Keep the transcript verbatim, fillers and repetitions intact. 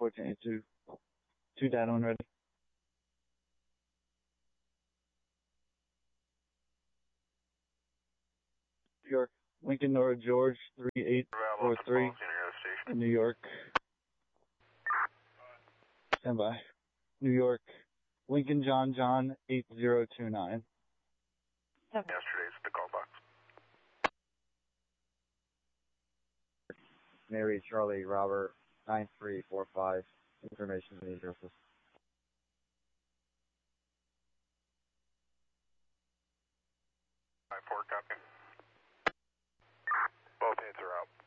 fourteen eighty-two. Two data when ready. New York. Lincoln Nora George three eight four three. New York. Stand by. New York. Lincoln John John eight zero two nine. Yesterday's the call box. Mary Charlie Robert nine three four five. Information to the addresses. Five four copy. Both hits are out.